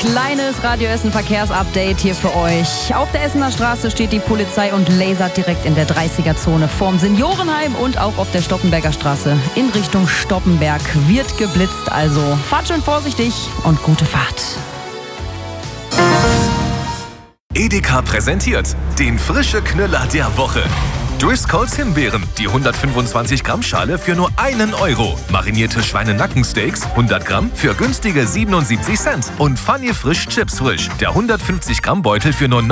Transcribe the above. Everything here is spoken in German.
kleines Radio Essen Verkehrsupdate hier für euch. Auf der Essener Straße steht die Polizei und lasert direkt in der 30er-Zone vorm Seniorenheim und auch auf der Stoppenberger Straße in Richtung Stoppenberg wird geblitzt. Also fahrt schön vorsichtig und gute Fahrt. Edeka präsentiert den frische Knüller der Woche. Driscolls Himbeeren, die 125 Gramm Schale für nur €1. Marinierte Schweinenackensteaks, 100 Gramm für günstige 77 Cent. Und Funny Frisch Chips Frisch, der 150 Gramm Beutel für nur